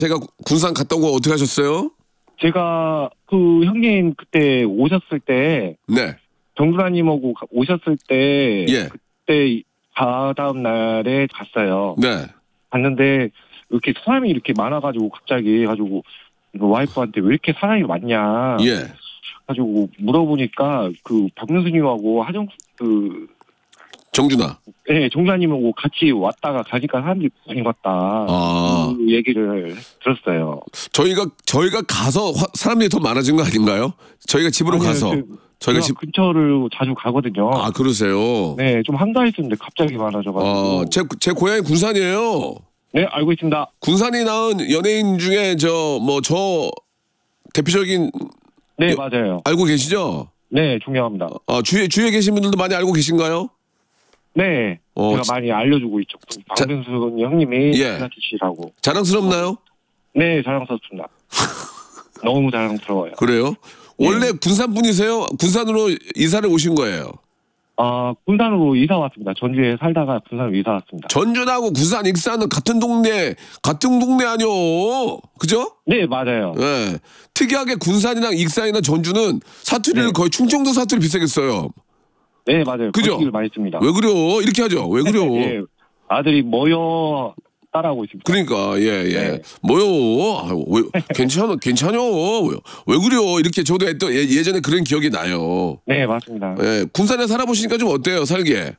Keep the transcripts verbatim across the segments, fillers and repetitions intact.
제가 군산 갔다 온 거 어떻게 하셨어요? 제가 그 형님 그때 오셨을 때 네. 정준하님하고 가- 오셨을 때 예. 그때 다다음 날에 갔어요. 네. 갔는데 이렇게 사람이 이렇게 많아가지고 갑자기 해가지고 이거 와이프한테 왜 이렇게 사람이 많냐. 예. 가지고 물어보니까 그 박명수님하고 하정 그 정준아. 네, 정준하님하고 같이 왔다가 가니까 사람들이 많이 왔다. 아. 그 얘기를 들었어요. 저희가 저희가 가서 화- 사람들이 더 많아진 거 아닌가요? 저희가 집으로 아니요, 가서 저- 저희가 제가 집. 근처를 자주 가거든요. 아 그러세요? 네, 좀 한가했었는데 갑자기 많아져가지고. 어, 제, 제 고향이 군산이에요. 네, 알고 있습니다. 군산이 낳은 연예인 중에 저 뭐 저 대표적인 네, 예. 맞아요. 알고 계시죠? 네, 존경합니다. 아, 주위에 주위에 계신 분들도 많이 알고 계신가요? 네, 어, 제가 지- 많이 알려주고 있죠. 박명수 형님이 예. 지나치시라고. 자랑스럽나요? 네, 자랑스럽습니다. 너무 자랑스러워요. 그래요? 네. 원래 군산 분이세요? 군산으로 이사를 오신 거예요? 아, 군산으로 이사 왔습니다. 전주에 살다가 군산으로 이사 왔습니다. 전주하고 군산, 익산은 같은 동네, 같은 동네 아니요? 그죠? 네, 맞아요. 예. 특이하게 군산이랑 익산이나 전주는 사투리를 네. 거의 충청도 사투리 비슷하게 써요. 네, 맞아요. 그죠? 거시기를 많이 씁니다. 왜 그래요? 이렇게 하죠? 왜 그래요? 예, 아들이 뭐여 따라하고 있습니다. 그러니까 예 예. 네. 뭐요? 아, 왜 괜찮아 괜찮요? 왜, 왜 그래요? 이렇게 저도 또 예- 예전에 그런 기억이 나요. 네, 맞습니다. 예, 군산에 살아보시니까 좀 어때요? 살기에?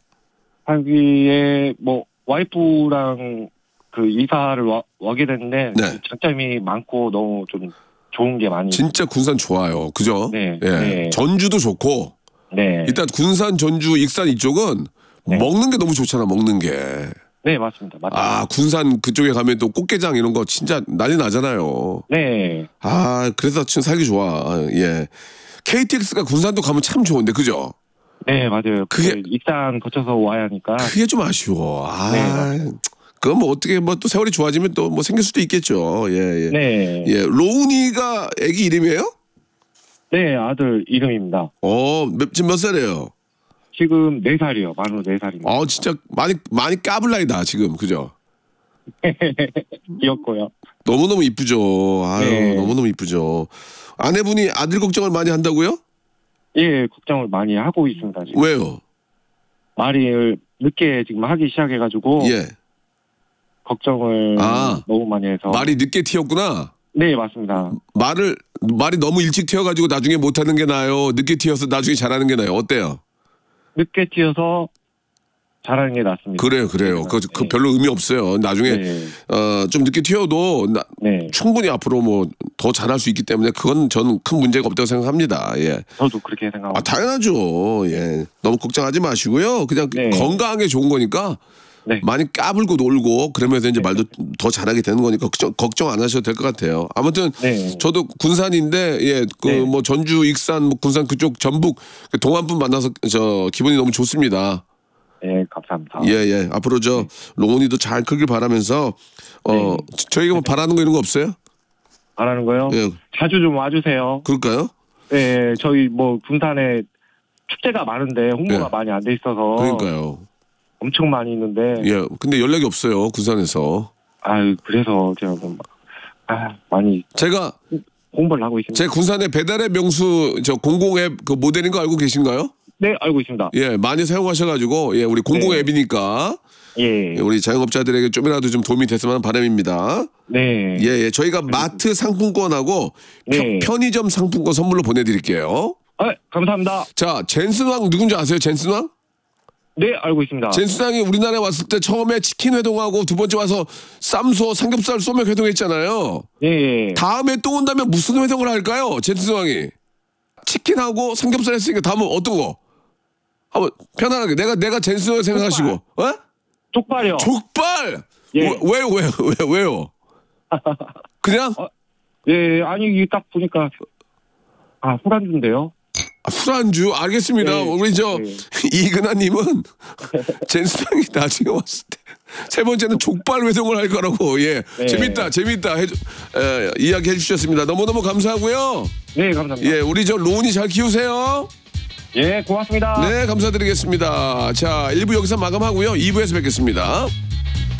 살기에 뭐 와이프랑 그 이사를 와, 오게 됐는데 네. 장점이 많고 너무 좀 좋은 게 많이 진짜 군산 좋아요. 그죠? 네, 예. 네. 전주도 좋고 네. 일단 군산, 전주, 익산 이쪽은 네. 먹는 게 너무 좋잖아. 먹는 게. 네, 맞습니다. 맞습니다. 아, 군산 그쪽에 가면 또 꽃게장 이런 거 진짜 난리 나잖아요. 네. 아, 그래서 참 살기 좋아. 예. 케이티엑스가 군산도 가면 참 좋은데, 그죠? 네, 맞아요. 그게- 그게 익산 거쳐서 와야 하니까. 그게 좀 아쉬워. 아, 네. 그건 뭐 어떻게 뭐 또 세월이 좋아지면 또 뭐 생길 수도 있겠죠. 예, 예. 네. 예, 로운이가 애기 이름이에요? 네, 아들 이름입니다. 어, 몇, 지금 몇 살이에요? 지금 네 살이요. 만으로 네 살입니다. 어, 진짜 많이, 많이 까불 나이다, 지금. 그죠? 귀엽고요. 너무너무 이쁘죠. 아유, 네. 너무너무 이쁘죠. 아내분이 아들 걱정을 많이 한다고요? 예, 걱정을 많이 하고 있습니다. 지금. 왜요? 말을 늦게 지금 하기 시작해가지고 예. 걱정을 아. 너무 많이 해서. 말이 늦게 튀었구나. 네, 맞습니다. 말을, 말이 너무 일찍 튀어가지고 나중에 못하는 게 나아요? 늦게 튀어서 나중에 잘하는 게 나아요? 어때요? 늦게 튀어서 잘하는 게 낫습니다. 그래요, 그래요. 그, 그 네. 별로 의미 없어요. 나중에, 네. 어, 좀 늦게 튀어도 나- 네. 충분히 앞으로 뭐 더 잘할 수 있기 때문에 그건 저는 큰 문제가 없다고 생각합니다. 예. 저도 그렇게 생각합니다. 아, 당연하죠. 예. 너무 걱정하지 마시고요. 그냥 네. 건강한 게 좋은 거니까 네. 많이 까불고 놀고 그러면서 이제 말도 더 잘하게 되는 거니까 걱정, 걱정 안 하셔도 될 것 같아요. 아무튼 네. 저도 군산인데 예, 그 네. 뭐 전주, 익산, 뭐 군산 그쪽 전북 그 동안분 만나서 저 기분이 너무 좋습니다. 네, 감사합니다. 예, 예. 앞으로 저 로운이도 잘 크길 바라면서 어 네. 저희가 뭐 바라는 거 이런 거 없어요? 바라는 거요? 예. 자주 좀 와주세요. 그럴까요? 네, 저희 뭐 군산에 축제가 많은데 홍보가 네. 많이 안 돼 있어서 그러니까요. 엄청 많이 있는데 예. 근데 연락이 없어요. 군산에서. 아유 그래서 제가 좀 아, 많이 제가 홍보를 하고 있습니다. 제 군산의 배달의 명수 저 공공 앱 그 모델인 거 알고 계신가요? 네, 알고 있습니다. 예, 많이 사용하셔가지고 예, 우리 공공 네. 앱이니까 예. 예, 우리 자영업자들에게 좀이라도 좀 도움이 됐으면 하는 바람입니다. 네. 예, 예, 저희가 마트 상품권하고 네. 편, 편의점 상품권 선물로 보내드릴게요. 아, 감사합니다. 자, 젠슨왕 누군지 아세요? 젠슨왕? 네, 알고 있습니다. 젠슨왕이 우리나라에 왔을 때 처음에 치킨 회동하고 두 번째 와서 쌈소 삼겹살 소맥 회동했잖아요. 예. 다음에 또 온다면 무슨 회동을 할까요? 젠슨왕이 치킨하고 삼겹살 했으니까 다음은 어떤 거? 한번 편안하게 내가 내가 젠슨왕 생각하시고 어? 쪽발이요. 족발! 예. 왜, 왜요, 왜요, 왜, 왜요? 그냥? 예, 아니 이게 딱 보니까 아, 술안주인데요. 아, 술안주? 알겠습니다. 네. 우리 저, 네. 이근아님은 젠스랑이 나중에 왔을 때, 세 번째는 족발 회동을 할 거라고, 예. 네. 재밌다, 재밌다. 해, 에, 이야기 해주셨습니다. 너무너무 감사하고요. 네, 감사합니다. 예, 우리 저 로운이 잘 키우세요. 예, 고맙습니다. 네, 감사드리겠습니다. 자, 일 부 여기서 마감하고요. 이 부에서 뵙겠습니다.